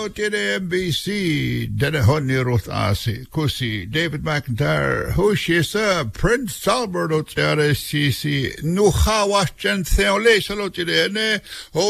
lo tire NBC dere honni rot asi così David McIntyre hoshisa Prince Albert o tire sisi nu hawas chen theole salo tire ne